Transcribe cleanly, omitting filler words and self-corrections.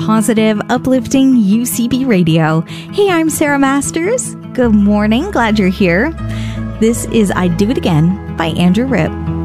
positive, uplifting UCB radio. Hey, I'm Sarah Masters. Good morning. Glad you're here. This is I Do It Again by Andrew Ripp.